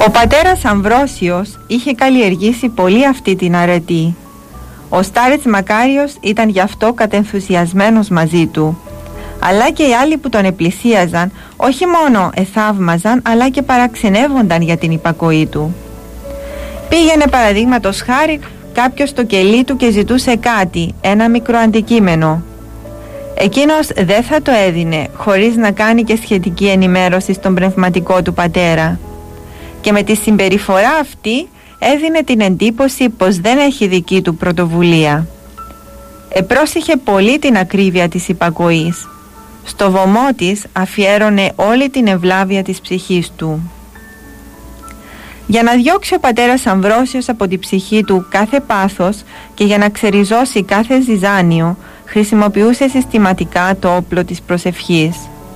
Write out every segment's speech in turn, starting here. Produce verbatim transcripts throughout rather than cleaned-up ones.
Ο πατέρας Αμβρόσιος είχε καλλιεργήσει πολύ αυτή την αρετή. Ο Στάρετς Μακάριος ήταν γι' αυτό κατενθουσιασμένος μαζί του, αλλά και οι άλλοι που τον επλησίαζαν όχι μόνο εθαύμαζαν αλλά και παραξενεύονταν για την υπακοή του. Πήγαινε παραδείγματος χάρη κάποιος στο κελί του και ζητούσε κάτι, ένα μικρό αντικείμενο. Εκείνος δεν θα το έδινε χωρίς να κάνει και σχετική ενημέρωση στον πνευματικό του πατέρα, και με τη συμπεριφορά αυτή έδινε την εντύπωση πως δεν έχει δική του πρωτοβουλία. Επρόσεχε πολύ την ακρίβεια της υπακοής. Στο βωμό της αφιέρωνε όλη την ευλάβεια της ψυχής του. Για να διώξει ο πατέρας Αμβρόσιος από την ψυχή του κάθε πάθος και για να ξεριζώσει κάθε ζυζάνιο, χρησιμοποιούσε συστηματικά το όπλο της προσευχής.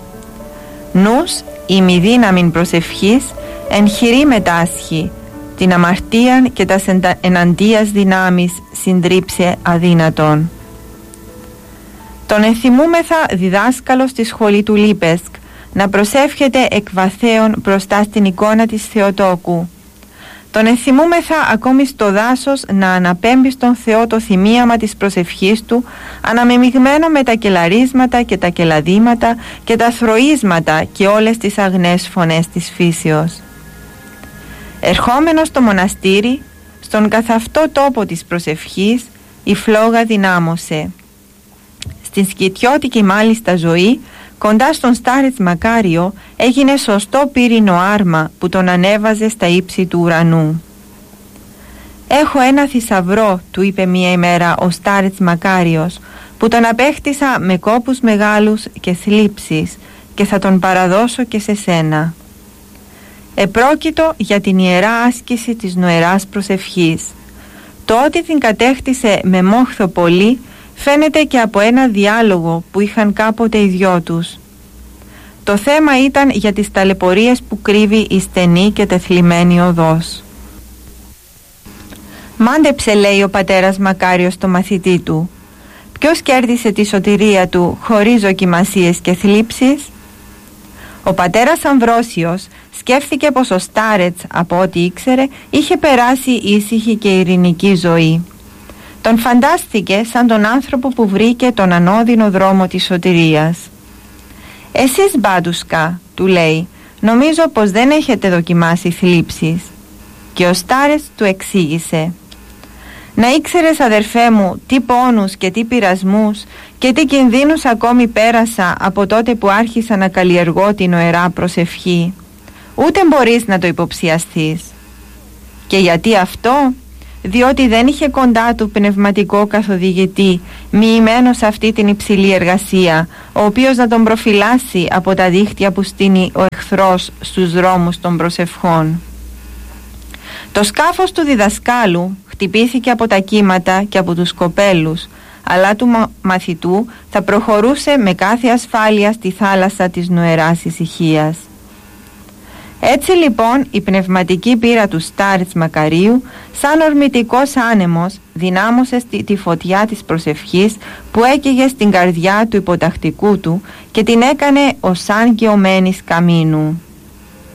Νους ημιδύναμην προσευχής εν χειρή μετάσχει, την αμαρτίαν και τας εναντίας δυνάμεις συντρίψε αδύνατον. Τον ενθυμούμεθα διδάσκαλο στη σχολή του Λίπεσκ να προσεύχεται εκ βαθέων μπροστά στην εικόνα της Θεοτόκου. Τον ενθυμούμεθα ακόμη στο δάσος να αναπέμπει στον Θεό το θυμίαμα της προσευχής του, αναμειγμένο με τα κελαρίσματα και τα κελαδίματα και τα θροίσματα και όλες τις αγνές φωνές της φύσεως. Ερχόμενος στο μοναστήρι, στον καθαυτό τόπο της προσευχής, η φλόγα δυνάμωσε. Στην σκητιώτικη μάλιστα ζωή, κοντά στον Στάρετς Μακάριο, έγινε σωστό πύρινο άρμα που τον ανέβαζε στα ύψη του ουρανού. «Έχω ένα θησαυρό», του είπε μία ημέρα ο Στάρετς Μακάριος, «που τον απέκτησα με κόπους μεγάλους και θλίψεις και θα τον παραδώσω και σε σένα». Επρόκειτο για την ιερά άσκηση της νοεράς προσευχής. Το ότι την κατέκτησε με μόχθο πολύ φαίνεται και από ένα διάλογο που είχαν κάποτε οι δυο τους. Το θέμα ήταν για τις ταλαιπωρίες που κρύβει η στενή και τεθλιμμένη οδός. «Μάντεψε», λέει ο πατέρας Μακάριος στο μαθητή του, «ποιος κέρδισε τη σωτηρία του χωρίς δοκιμασίες και θλίψεις?» Ο πατέρας Αμβρόσιος σκέφθηκε πως ο Στάρετς, από ό,τι ήξερε, είχε περάσει ήσυχη και ειρηνική ζωή. Τον φαντάστηκε σαν τον άνθρωπο που βρήκε τον ανώδυνο δρόμο της σωτηρίας. «Εσείς, μπάντουσκα», του λέει, «νομίζω πως δεν έχετε δοκιμάσει θλίψεις». Και ο Στάρετς του εξήγησε: «Να ήξερες, αδερφέ μου, τι πόνους και τι πειρασμούς και τι κινδύνους ακόμη πέρασα από τότε που άρχισα να καλλιεργώ την νοερά προσευχή. Ούτε μπορείς να το υποψιαστείς». Και γιατί αυτό? Διότι δεν είχε κοντά του πνευματικό καθοδηγητή μοιημένο σε αυτή την υψηλή εργασία, ο οποίος να τον προφυλάσει από τα δίχτυα που στείνει ο εχθρός στους δρόμους των προσευχών. Το σκάφος του διδασκάλου χτυπήθηκε από τα κύματα και από τους κοπέλους, αλλά του μα- μαθητού θα προχωρούσε με κάθε ασφάλεια στη θάλασσα της νοεράς ησυχίας. Έτσι λοιπόν η πνευματική πείρα του Στάρετς Μακαρίου, σαν ορμητικός άνεμος, δυνάμωσε στη, τη φωτιά της προσευχής που έκαιγε στην καρδιά του υποτακτικού του και την έκανε ως άγγεωμένης καμίνου.